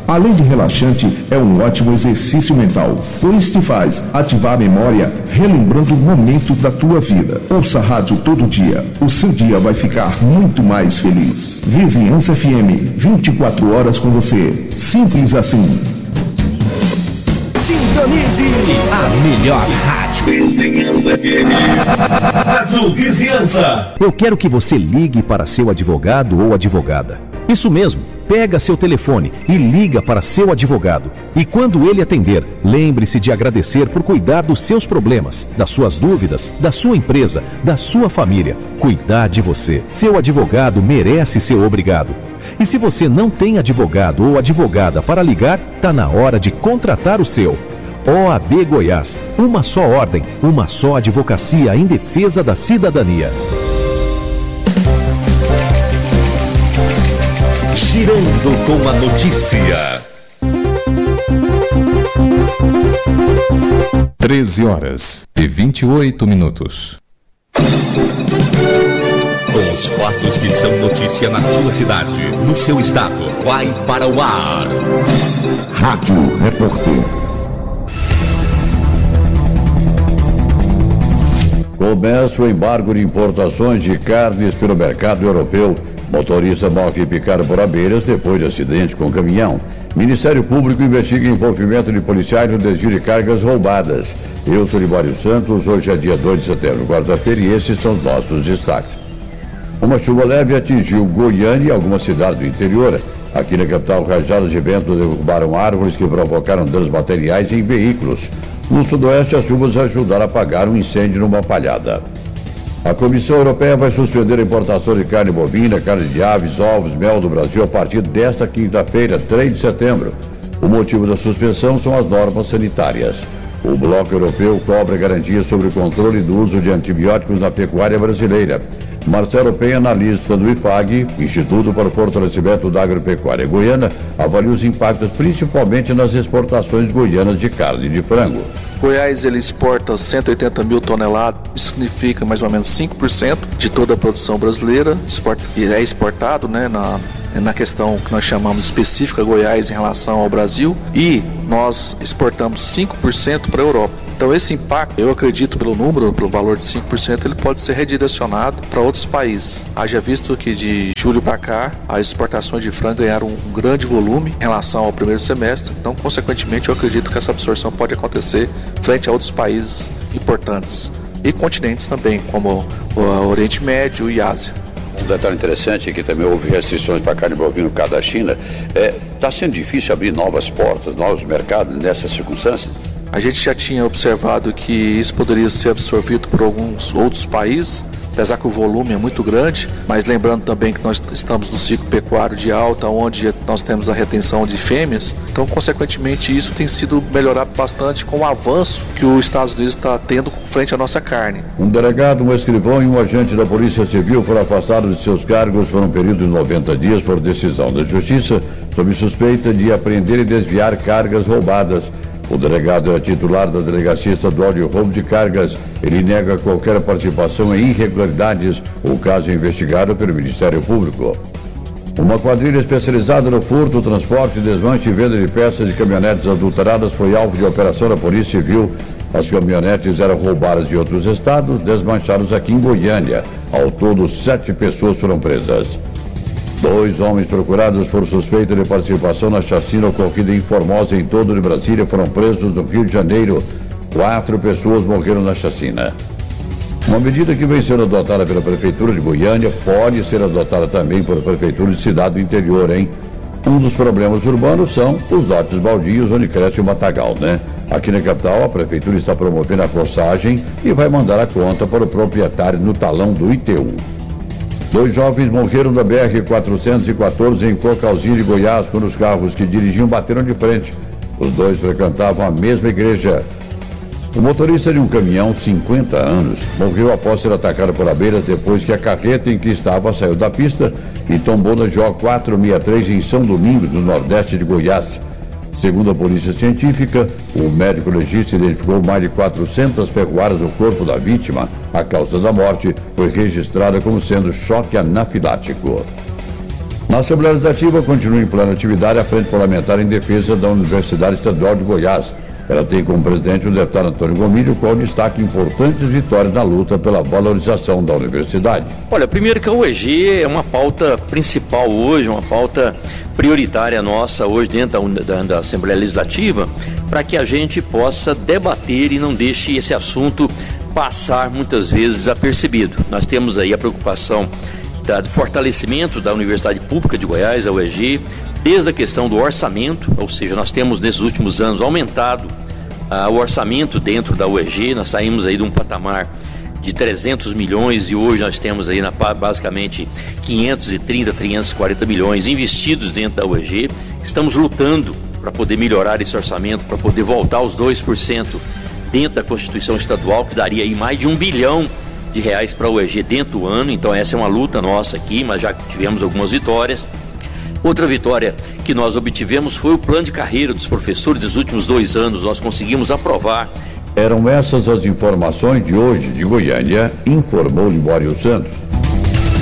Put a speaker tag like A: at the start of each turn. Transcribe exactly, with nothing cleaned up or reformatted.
A: Além de relaxante, é um ótimo exercício mental, pois te faz ativar a memória, relembrando momentos da tua vida. Ouça a rádio todo dia, o seu dia vai ficar muito mais feliz. Vizinhança F M, vinte e quatro horas com você. Simples assim.
B: Sintonize a melhor rádio.
C: Vizinhança F M.
B: Rádio Vizinhança.
D: Eu quero que você ligue para seu advogado ou advogada. Isso mesmo, pega seu telefone e liga para seu advogado. E quando ele atender, lembre-se de agradecer por cuidar dos seus problemas, das suas dúvidas, da sua empresa, da sua família. Cuidar de você. Seu advogado merece ser obrigado. E se você não tem advogado ou advogada para ligar, tá na hora de contratar o seu. O A B Goiás, uma só ordem, uma só advocacia em defesa da cidadania.
B: Girando com a notícia.
E: treze horas e vinte e oito minutos.
B: Com os fatos que são notícia na sua cidade, no seu estado, vai para o ar.
A: Rádio Repórter.
F: Começa o embargo de importações de carnes pelo mercado europeu. Motorista morre picado por abelhas depois de acidente com caminhão. Ministério Público investiga envolvimento de policiais no desvio de cargas roubadas. Eu sou Libório Santos, hoje é dia dois de setembro, quarta-feira, e esses são os nossos destaques. Uma chuva leve atingiu Goiânia e algumas cidades do interior. Aqui na capital, rajadas de vento derrubaram árvores que provocaram danos materiais em veículos. No sudoeste, as chuvas ajudaram a apagar um incêndio numa palhada. A Comissão Europeia vai suspender a importação de carne bovina, carne de aves, ovos, mel do Brasil a partir desta quinta-feira, três de setembro. O motivo da suspensão são as normas sanitárias. O Bloco Europeu cobra garantias sobre o controle do uso de antibióticos na pecuária brasileira. Marcelo Penha, analista do I F A G, Instituto para o Fortalecimento da Agropecuária Goiana, avalia os impactos principalmente nas exportações goianas de carne de frango.
G: Goiás ele exporta cento e oitenta mil toneladas, isso significa mais ou menos cinco por cento de toda a produção brasileira, e é exportado, né, na, na questão que nós chamamos específica Goiás em relação ao Brasil, e nós exportamos cinco por cento para a Europa. Então esse impacto, eu acredito pelo número, pelo valor de cinco por cento, ele pode ser redirecionado para outros países. Haja visto que de julho para cá, as exportações de frango ganharam um grande volume em relação ao primeiro semestre, então consequentemente eu acredito que essa absorção pode acontecer frente a outros países importantes e continentes também, como o Oriente Médio e Ásia.
F: Um detalhe interessante é que também houve restrições para a carne bovina por causa da China. Está é, sendo difícil abrir novas portas, novos mercados nessas circunstâncias?
G: A gente já tinha observado que isso poderia ser absorvido por alguns outros países, apesar que o volume é muito grande, mas lembrando também que nós estamos no ciclo pecuário de alta, onde nós temos a retenção de fêmeas, então consequentemente isso tem sido melhorado bastante com o avanço que os Estados Unidos está tendo frente à nossa carne.
F: Um delegado, um escrivão e um agente da Polícia Civil foram afastados de seus cargos por um período de noventa dias por decisão da Justiça, sob suspeita de apreender e desviar cargas roubadas. O delegado era titular da Delegacia Estadual de Roubo de Cargas. Ele nega qualquer participação em irregularidades. O caso é investigado pelo Ministério Público. Uma quadrilha especializada no furto, transporte, desmanche e venda de peças de caminhonetes adulteradas foi alvo de operação da Polícia Civil. As caminhonetes eram roubadas de outros estados, desmanchadas aqui em Goiânia. Ao todo, sete pessoas foram presas. Dois homens procurados por suspeita de participação na chacina ocorrida em Formosa, em todo de Brasília, foram presos no Rio de Janeiro. Quatro pessoas morreram na chacina. Uma medida que vem sendo adotada pela Prefeitura de Goiânia pode ser adotada também por Prefeitura de cidade do interior, hein? Um dos problemas urbanos são os lotes baldios onde cresce o matagal, né? Aqui na capital, a Prefeitura está promovendo a roçagem e vai mandar a conta para o proprietário no talão do I T U. Dois jovens morreram na B R quatrocentos e quatorze em Cocalzinho de Goiás quando os carros que dirigiam bateram de frente. Os dois frequentavam a mesma igreja. O motorista de um caminhão, cinquenta anos, morreu após ser atacado por abelhas depois que a carreta em que estava saiu da pista e tombou na J quatrocentos e sessenta e três em São Domingos, no nordeste de Goiás. Segundo a polícia científica, o médico legista identificou mais de quatrocentas ferroadas no corpo da vítima. A causa da morte foi registrada como sendo choque anafilático. Na Assembleia Legislativa continua em plena atividade a Frente Parlamentar em Defesa da Universidade Estadual de Goiás. Ela tem como presidente o deputado Antônio Gomídio, o qual destaca importantes vitórias na luta pela valorização da universidade.
C: Olha, primeiro que a U E G é uma pauta principal hoje, uma pauta prioritária nossa hoje dentro da, da, da Assembleia Legislativa, para que a gente possa debater e não deixe esse assunto passar muitas vezes desapercebido. Nós temos aí a preocupação da, do fortalecimento da Universidade Pública de Goiás, a U E G, desde a questão do orçamento, ou seja, nós temos nesses últimos anos aumentado ah, o orçamento dentro da U E G, nós saímos aí de um patamar de trezentos milhões e hoje nós temos aí na, basicamente quinhentos e trinta, quinhentos e quarenta milhões investidos dentro da U E G. Estamos lutando para poder melhorar esse orçamento, para poder voltar aos dois por cento dentro da Constituição Estadual, que daria aí mais de um bilhão de reais para a U E G dentro do ano. Então essa é uma luta nossa aqui, mas já tivemos algumas vitórias. Outra vitória que nós obtivemos foi o plano de carreira dos professores dos últimos dois anos, nós conseguimos aprovar.
F: Eram essas as informações de hoje de Goiânia, informou Libório Santos.